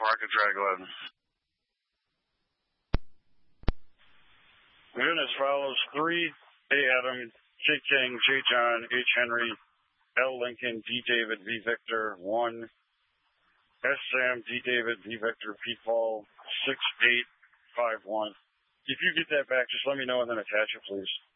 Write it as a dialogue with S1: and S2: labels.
S1: Park and Drag Glad.
S2: Again, as follows: 3, A. Adam, J. King, J. John, H. Henry, L. Lincoln, D. David, V. Victor, 1, S. Sam, D. David, V. Victor, P. Paul, 6851. If you get that back, just let me know and then attach it, please.